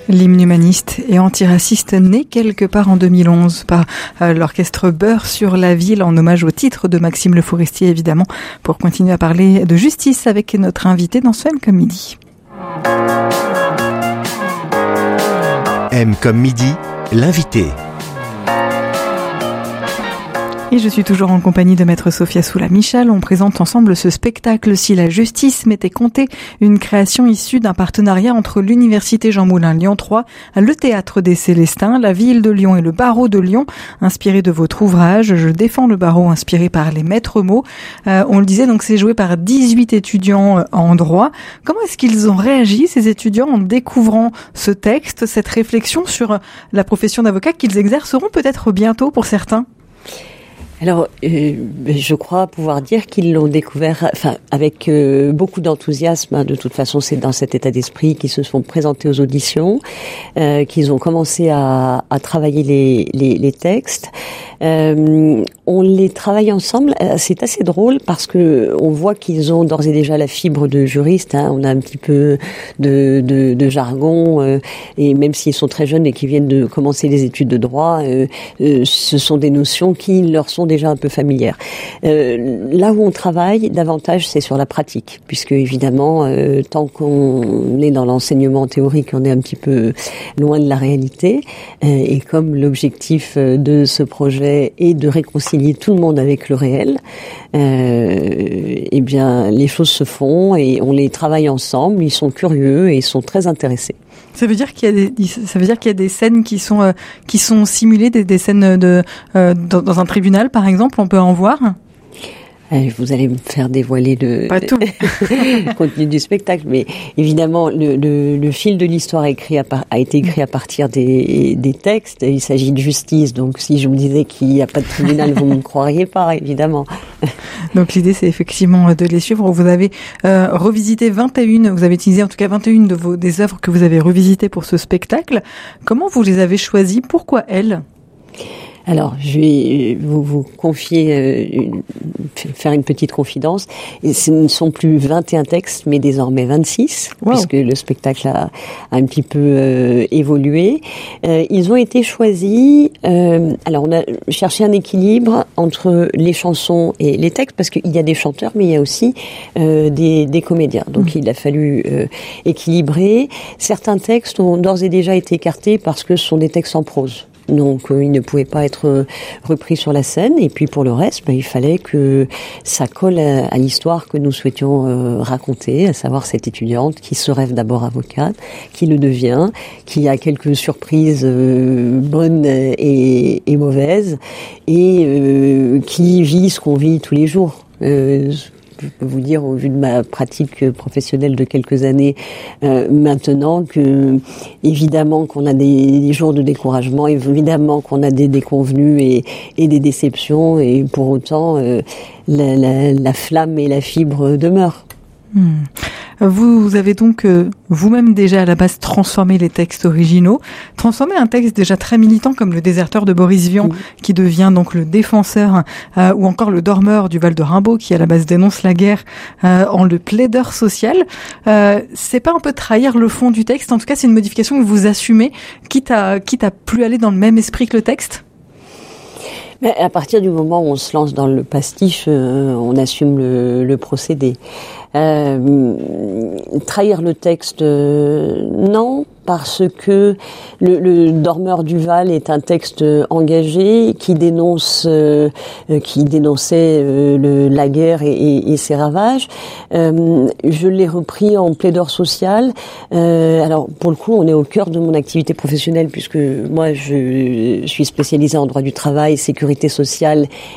L'hymne humaniste et antiraciste né quelque part en 2011 par l'orchestre Beurre sur la ville en hommage au titre de Maxime Le Forestier évidemment, pour continuer à parler de justice avec notre invité dans ce M comme midi. M comme midi, l'invité. Et je suis toujours en compagnie de maître Sophia Soula-Michel. On présente ensemble ce spectacle Si la justice m'était comptée, une création issue d'un partenariat entre l'Université Jean Moulin Lyon 3, le Théâtre des Célestins, la ville de Lyon et le barreau de Lyon, inspiré de votre ouvrage. Je défends le barreau, inspiré par les maîtres mots. On le disait, donc c'est joué par 18 étudiants en droit. Comment est-ce qu'ils ont réagi, ces étudiants, en découvrant ce texte, cette réflexion sur la profession d'avocat qu'ils exerceront peut-être bientôt pour certains ? Alors, je crois pouvoir dire qu'ils l'ont découvert, avec beaucoup d'enthousiasme. De toute façon, c'est dans cet état d'esprit qu'ils se sont présentés aux auditions, qu'ils ont commencé à travailler les textes. On les travaille ensemble. C'est assez drôle parce que on voit qu'ils ont d'ores et déjà la fibre de juriste. On a un petit peu de jargon, et même s'ils sont très jeunes et qu'ils viennent de commencer les études de droit, ce sont des notions qui leur sont déjà un peu familières. Là où on travaille davantage, c'est sur la pratique, puisque évidemment, tant qu'on est dans l'enseignement théorique, on est un petit peu loin de la réalité. Et comme l'objectif de ce projet est de réconcilier tout le monde avec le réel, eh bien, les choses se font et on les travaille ensemble. Ils sont curieux et ils sont très intéressés. Ça veut dire qu'il y a des scènes qui sont simulées, des scènes dans un tribunal, par exemple, on peut en voir. Vous allez me faire dévoiler le contenu du spectacle, mais évidemment, le fil de l'histoire a été écrit à partir des textes. Il s'agit de justice, donc si je vous disais qu'il n'y a pas de tribunal, vous ne me croiriez pas, évidemment. Donc l'idée, c'est effectivement de les suivre. Vous avez revisité 21, vous avez utilisé en tout cas 21 des œuvres que vous avez revisitées pour ce spectacle. Comment vous les avez choisies ? Pourquoi elles ? Alors, je vais vous confier, faire une petite confidence. Et ce ne sont plus 21 textes, mais désormais 26, wow, puisque le spectacle a un petit peu évolué. Ils ont été choisis. Alors, on a cherché un équilibre entre les chansons et les textes, parce qu'il y a des chanteurs, mais il y a aussi des comédiens. Donc, il a fallu équilibrer. Certains textes ont d'ores et déjà été écartés parce que ce sont des textes en prose. Donc, il ne pouvait pas être repris sur la scène. Et puis, pour le reste, il fallait que ça colle à l'histoire que nous souhaitions raconter, à savoir cette étudiante qui se rêve d'abord avocate, qui le devient, qui a quelques surprises bonnes et mauvaises, et qui vit ce qu'on vit tous les jours. Je peux vous dire, au vu de ma pratique professionnelle de quelques années maintenant, que évidemment qu'on a des jours de découragement, évidemment qu'on a des déconvenues et des déceptions, et pour autant la flamme et la fibre demeurent. Vous avez donc vous-même déjà à la base transformé les textes originaux, transformé un texte déjà très militant comme Le Déserteur de Boris Vian, qui devient donc le défenseur, ou encore Le Dormeur du Val de Rimbaud, qui à la base dénonce la guerre, en le plaideur social. C'est pas un peu trahir le fond du texte ? En tout cas, c'est une modification que vous assumez, quitte à plus aller dans le même esprit que le texte ? Mais à partir du moment où on se lance dans le pastiche, on assume le procédé. Trahir le texte, non, parce que le Dormeur du Val est un texte engagé qui dénonçait la guerre et ses ravages. Je l'ai repris en plaideur social. Alors pour le coup, on est au cœur de mon activité professionnelle, puisque moi je suis spécialisée en droit du travail, sécurité sociale